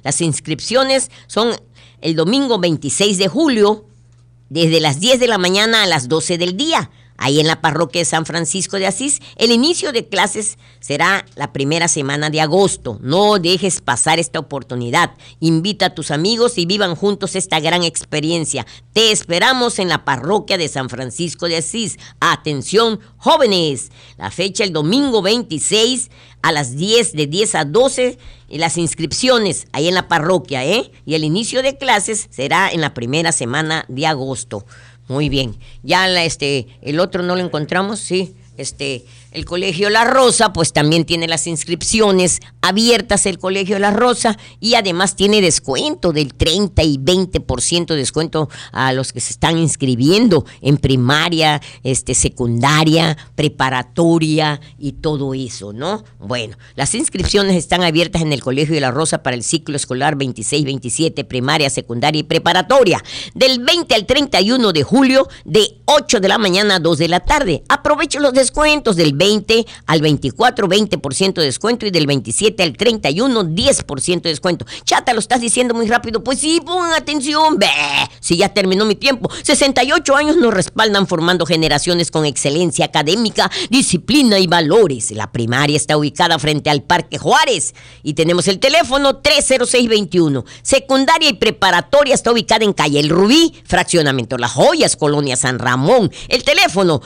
Las inscripciones son el domingo 26 de julio, desde las 10 de la mañana a las 12 del día. Ahí en la parroquia de San Francisco de Asís. El inicio de clases será la primera semana de agosto. No dejes pasar esta oportunidad. Invita a tus amigos y vivan juntos esta gran experiencia. Te esperamos en la parroquia de San Francisco de Asís. Atención, jóvenes. La fecha el domingo 26 a las 10, de 10 a 12. Y las inscripciones ahí en la parroquia, Y el inicio de clases será en la primera semana de agosto. Muy bien, ya el otro no lo encontramos, sí, el Colegio La Rosa, pues también tiene las inscripciones abiertas el Colegio La Rosa y además tiene descuento del 30 y 20% de descuento a los que se están inscribiendo en primaria, secundaria, preparatoria y todo eso, ¿no? Bueno, las inscripciones están abiertas en el Colegio La Rosa para el ciclo escolar 26-27, primaria, secundaria y preparatoria, del 20 al 31 de julio, de 8 de la mañana a 2 de la tarde. Aprovechen los descuentos del 20 al 24, 20% de descuento, y del 27 al 31, 10% de descuento. Chata, lo estás diciendo muy rápido. Pues sí, pongan atención. Si ya terminó mi tiempo. 68 años nos respaldan formando generaciones con excelencia académica, disciplina y valores. La primaria está ubicada frente al Parque Juárez y tenemos el teléfono 30621. Secundaria y preparatoria está ubicada en calle El Rubí, fraccionamiento Las Joyas, colonia San Ramón. El teléfono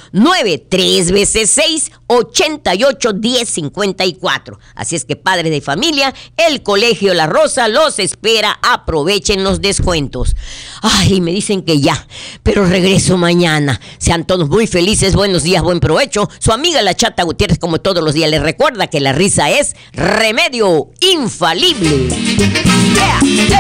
93 88 10 54. Así es que, padres de familia, el Colegio La Rosa los espera. Aprovechen los descuentos. Ay, me dicen que ya, pero regreso mañana. Sean todos muy felices, buenos días, buen provecho. Su amiga la Chata Gutiérrez, como todos los días, les recuerda que la risa es remedio infalible. Yeah, yeah.